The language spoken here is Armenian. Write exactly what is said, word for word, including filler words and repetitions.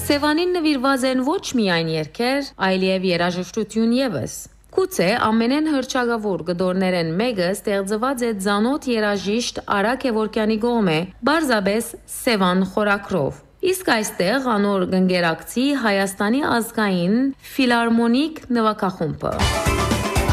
Սևանին նվիրված են ոչ միայն երգեր, այլև երաժշտություն ևս։ Գուցե ամենեն հռչակավոր գդորներեն մեկը ստեղծված է ծանոթ երաժիշտ Արա Գևորգյանի կողմէ, բարձրապես Սևան խորագրով։ Իսկ այստեղ անոր գնգերակցի Հայաստանի ազգային ֆիլհարմոնիկ նվագախումբը։